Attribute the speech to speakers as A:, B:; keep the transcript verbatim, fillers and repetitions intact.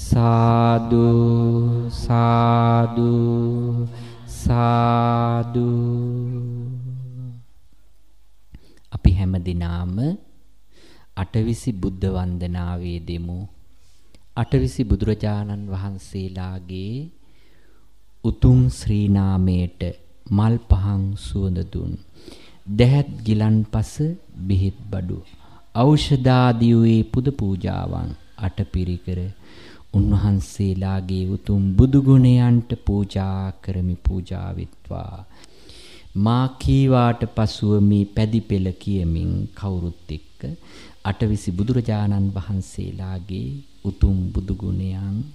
A: සාදු සාදු සාදු. අපි හැම දිනාම අටවිසි බුද්ධ වන්දනාවේ දෙමු. අටවිසි බුදුරජාණන් වහන්සේලාගේ උතුම් ශ්‍රී නාමයට මල් පහන් සුවඳ දුන් දැහැත් ගිලන්පස බෙහෙත් බඩු ඖෂධාදී වූ පුද පූජාවන් අටපිරිකර උන්වහන්සේලාගේ උතුම් බුදු ගුණයන්ට පූජා කරමි. පූජා වෙත්වා. මා කීවාට පසුව මේ පැදි පෙළ කියමින් කවුරුත් එක්ක අටවිසි බුදුරජාණන් වහන්සේලාගේ උතුම් බුදු ගුණයන්